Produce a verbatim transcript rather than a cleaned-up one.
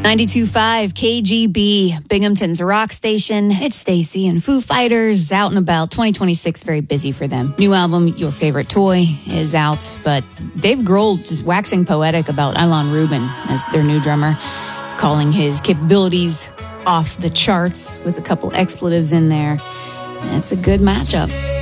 ninety-two point five K G B, Binghamton's rock station. It's Stacy and Foo Fighters out and about. twenty twenty-six, very busy for them. New album, Your Favorite Toy, is out, but Dave Grohl just waxing poetic about Ilan Rubin as their new drummer, calling his capabilities off the charts with a couple expletives in there. It's a good matchup.